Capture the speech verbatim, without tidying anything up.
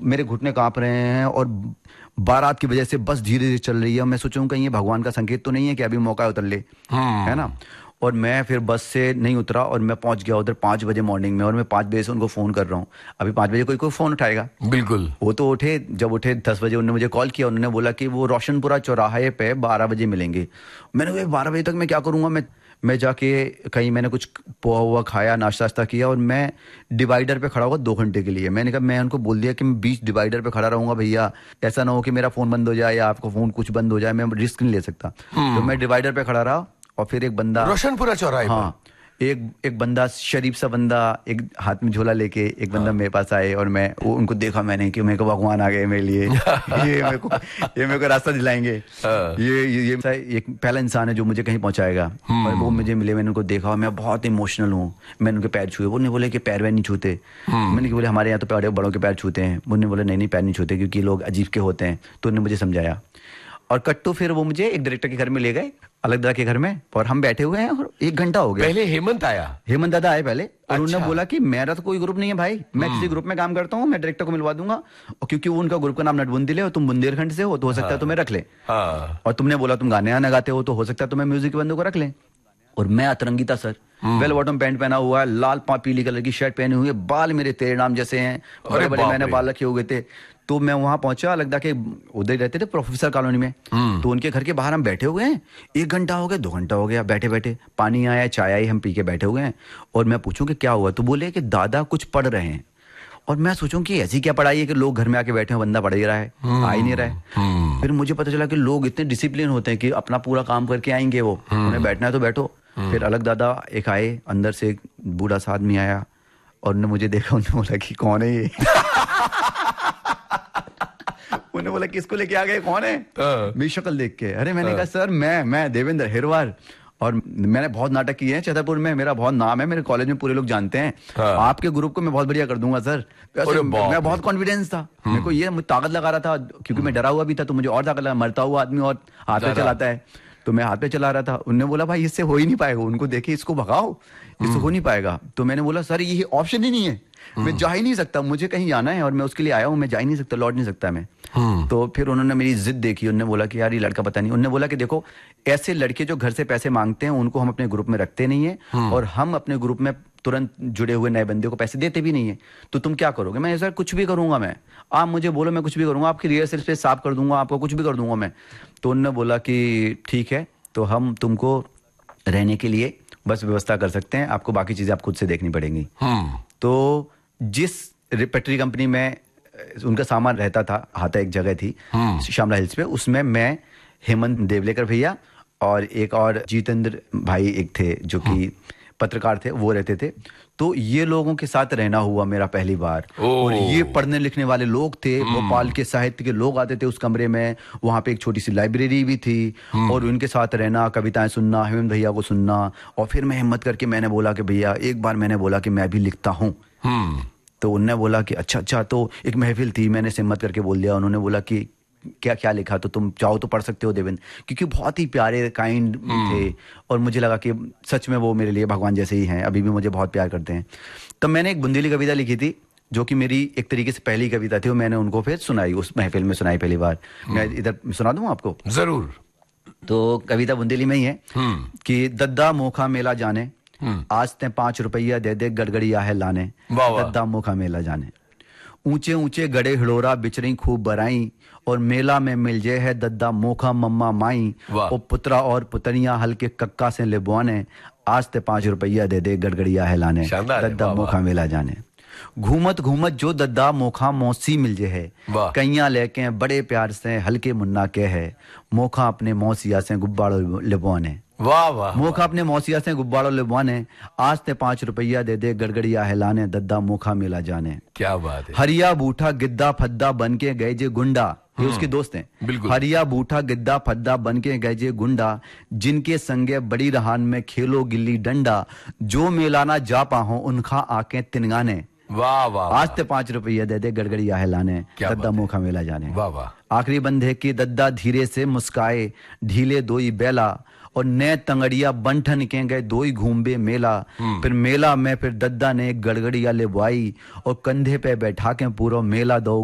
मेरे घुटने कांप रहे हैं और बारात की वजह से बस धीरे धीरे चल रही है। मैं सोचूं कहीं ये भगवान का संकेत तो नहीं है कि अभी मौका उतर ले, है ना। और मैं फिर बस से नहीं उतरा और मैं पहुंच गया उधर पाँच बजे मॉर्निंग में, और मैं पाँच बजे से उनको फ़ोन कर रहा हूँ। अभी पाँच बजे कोई कोई फ़ोन उठाएगा? बिल्कुल। वो तो उठे, जब उठे दस बजे उन्होंने मुझे कॉल किया, उन्होंने बोला कि वो रोशनपुरा चौराहे पे बारह बजे मिलेंगे। मैंने कहा बारह बजे तक मैं क्या करूँगा, मैं मैं जाके कहीं मैंने कुछ पोहा हुआ खाया, नाश्ता वाश्ता किया, और मैं डिवाइडर पे खड़ा होगा दो घंटे के लिए। मैंने कहा, मैं उनको बोल दिया कि मैं बीच डिवाइडर पे खड़ा रहूँगा भैया, ऐसा ना हो कि मेरा फ़ोन बंद हो जाए या आपका फ़ोन कुछ बंद हो जाए, मैं रिस्क नहीं ले सकता। तो मैं डिवाइडर पे खड़ा रहा, और फिर एक बंदा रोशनपुरा चौराहे, हाँ, एक एक बंदा, शरीफ सा बंदा, एक हाथ में झोला लेके एक बंदा मेरे पास आए, और मैं वो उनको देखा मैंने कि मेरे को भगवान आ गए मेरे लिए। ये मेरे को ये मेरे को रास्ता दिलाएंगे। ये ये ये एक पहला इंसान है जो मुझे कहीं पहुंचाएगा। और वो मुझे मिले, मैंने उनको देखा और मैं बहुत इमोशनल हूँ। मैंने उनके पैर छुए, उन्होंने बोले कि पैर वैर नहीं छूते। मैंने बोले हमारे यहाँ तो बड़े बड़ों के पैर छूते हैं। उन्होंने बोला नहीं नहीं, पैर नहीं छूते क्योंकि लोग अजीब के होते हैं। तो उन्होंने मुझे समझाया, और कट्टू फिर वो मुझे एक डायरेक्टर के घर में ले गए, अलग के घर में, और हम बैठे हुए हैं और एक घंटा हो गया। पहले हेमंत आया, हेमंत दादा आए पहले, और अच्छा। उन्होंने बोला कि मेरा तो कोई ग्रुप नहीं है भाई, मैं किसी ग्रुप में काम करता हूँ, मैं डायरेक्टर को मिलवा दूंगा, और क्योंकि वो उनका ग्रुप का नाम नटबुंदिल है और तुम बुंदेलखंड से हो तो हो सकता है तुम्हें रख ले, और तुमने बोला तुम गाने आना गाते हो तो हो सकता है तुम्हें म्यूजिक के बंदों को रख ले। और मैं अतरंगी था सर, वेल बॉटम पैंट पहना हुआ है, लाल पीली कलर की शर्ट पहनी हुई है, बाल मेरे तेरे नाम जैसे हैं, बड़े बड़े मैंने बाल रखे हुए थे। तो मैं वहां पहुंचा, लगता के उधर ही रहते थे प्रोफेसर कॉलोनी में, तो उनके घर के बाहर हम बैठे हुए हैं। एक घंटा हो गया, दो घंटा हो गया, बैठे बैठे पानी आया, चाय आई, हम पी के बैठे हुए हैं। और मैं पूछूं कि क्या हुआ, तो बोले कि दादा कुछ पढ़ रहे हैं। और मैं सोचूं कि ऐसी क्या पढ़ाई है कि लोग घर में आके बैठे हैं, बंदा पढ़ ही रहा है, आ ही नहीं रहा है। फिर मुझे पता चला कि लोग इतने डिसिप्लिन होते हैं कि अपना पूरा काम करके आएंगे, वो उन्हें बैठना है तो बैठो। फिर अलग दादा एक आए, अंदर से एक बूढ़ा सा आदमी आया, और उन्होंने मुझे देखा, उन्होंने बोला कि कौन है ये? उन्होंने बोला किसको लेके आ गए, कौन है? मेरी शक्ल देख के। अरे मैंने कहा सर मैं मैं देवेंद्र हिरवार, और मैंने बहुत नाटक किए हैं छतरपुर में, मेरा बहुत नाम है, मेरे कॉलेज में पूरे लोग जानते हैं। आपके ग्रुप को मैं बहुत बढ़िया कर दूंगा सर। मैं बहुत कॉन्फिडेंस था, मेरे को ये ताकत लगा रहा था, क्योंकि मैं डरा हुआ भी था, तो मुझे और ताकत लगा। मरता हुआ आदमी और हाथ पे चलाता है, तो मैं हाथ पे चला रहा था। उन्होंने बोला भाई इससे हो ही नहीं पाएगा, उनको देखिए इसको भगाओ, इससे हो नहीं पाएगा। तो मैंने बोला सर ये ऑप्शन ही नहीं है, मैं जा ही नहीं सकता, मुझे कहीं जाना है और मैं उसके लिए आया हूँ, मैं जा ही नहीं सकता, लौट नहीं सकता मैं। तो फिर उन्होंने मेरी जिद देखी, उन्होंने बोला कि यार ये लड़का पता नहीं। उन्होंने बोला कि देखो ऐसे लड़के जो घर से पैसे मांगते हैं उनको हम अपने ग्रुप में रखते नहीं है, और हम अपने ग्रुप में तुरंत जुड़े हुए नए बंदे को पैसे देते भी नहीं है, तो तुम क्या करोगे? मैं सर कुछ भी करूंगा, मैं आप मुझे बोलो मैं कुछ भी करूंगा, आपकी रिहर्सल पे साफ कर दूंगा, आपको कुछ भी कर दूंगा मैं। तो उन्होंने बोला कि ठीक है, तो हम तुमको रहने के लिए बस व्यवस्था कर सकते हैं, आपको बाकी चीजें आप खुद से देखनी पड़ेंगी। तो जिस रिपेटरी कंपनी में उनका सामान रहता था, हाथा एक जगह थी श्यामला हिल्स पे, उसमें मैं, हेमंत देवलेकर भैया और एक और जितेंद्र भाई एक थे जो कि पत्रकार थे, वो रहते थे। तो ये लोगों के साथ रहना हुआ मेरा पहली बार। और ये पढ़ने लिखने वाले लोग थे, भोपाल के साहित्य के लोग आते थे उस कमरे में, वहां पे एक छोटी सी लाइब्रेरी भी थी, और उनके साथ रहना, कविताएं सुनना, हेमंत भैया को सुनना। और फिर मैं हिम्मत करके मैंने बोला कि भैया, एक बार मैंने बोला कि मैं भी लिखता हूँ। तो उन्होंने बोला कि अच्छा अच्छा। तो एक महफिल थी, मैंने हिम्मत करके बोल दिया। उन्होंने बोला कि क्या क्या लिखा, तो तुम चाहो तो पढ़ सकते हो देवेंद्र, क्योंकि बहुत ही प्यारे काइंड थे, और मुझे लगा कि सच में वो मेरे लिए भगवान जैसे ही हैं, अभी भी मुझे बहुत प्यार करते हैं। तब मैंने एक बुंदेली कविता लिखी थी, जो कि मेरी एक तरीके से पहली कविता थी, और मैंने उनको फिर सुनाई, उस महफिल में सुनाई पहली बार। मैं इधर सुना दूं आपको? जरूर। तो कविता बुंदेली में ही है कि दद्दा मोखा मेला जाने, आज ते पांच रुपया दे दे गड़गड़िया है लाने, दद्दा मोखा मेला जाने। ऊंचे ऊंचे गड़े हिड़ोरा बिचरी खूब बराई, और मेला में मिल जे है दद्दा मोखा मम्मा माई, और पुत्रा और पुतरियां हल्के कक्का से लिबवाने, आज ते पांच रुपया दे दे गड़गड़िया है लाने, दद्दा मोखा मेला जाने। घूमत घूमत जो दद्दा मोखा मौसी मिल जे है, कैया लेके बड़े प्यार से हल्के मुन्ना के है, मोखा अपने मौसिया से गुब्बाड़ो लिबवाने। वाह वाह। मोखा अपने मौसिया से गुब्बाड़ो लिबवाने, आज ते पांच रुपया दे दे गड़गड़िया है लाने, दद्दा मोखा मेला जाने। क्या बात है। हरिया बूठा गिद्दा फद्दा बन के गए जे गुंडा, ये उसके दोस्त हैं। बिल्कुल। हरिया बूठा गिद्दा फद्दा बन के गए जे गुंडा, जिनके संगे बड़ी रहान में खेलो गिल्ली डंडा, जो मेलाना जा पाहो उनका आके तिनगाने। वाह वाह। आज ते पांच रुपया दे दे गड़गड़िया है लाने, दद्दा मोखा मेला जाने। वाह वाह। आखिरी बंधे की दद्दा धीरे से मुस्काए, ढीले दोई बेला, और नए तंगड़िया बंठन के गए दोई घूमबे मेला। फिर मेला में फिर दद्दा ने गड़गड़िया ले बुआई, और कंधे पे बैठा के पूरा मेला दो